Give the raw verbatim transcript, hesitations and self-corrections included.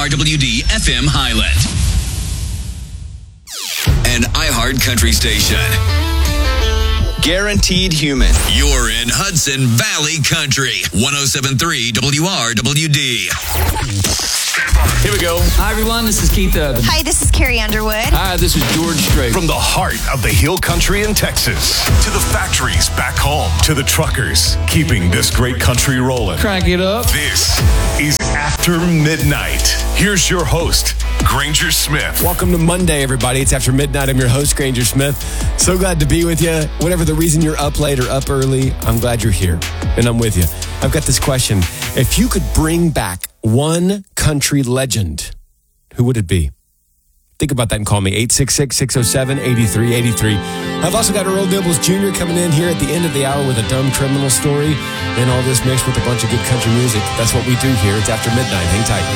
R W D F M Highland. An iHeart Country station. Guaranteed human. You're in Hudson Valley Country. one oh seven point three W R W D. Here we go. Hi, everyone. This is Keith Urban. Hi, this is Carrie Underwood. Hi, this is George Strait. From the heart of the Hill Country in Texas to the factories back home to the truckers keeping this great country rolling. Crank it up. This is After Midnight. Here's your host, Granger Smith. Welcome to Monday, everybody. It's After Midnight. I'm your host, Granger Smith. So glad to be with you. Whatever the reason you're up late or up early, I'm glad you're here. And I'm with you. I've got this question. If you could bring back one country legend, who would it be? Think about that and call me, eight six six, six oh seven, eight three eight three. I've also got Earl Dibbles Junior coming in here at the end of the hour with a dumb criminal story and all this mixed with a bunch of good country music. That's what we do here. It's After Midnight. Hang tight.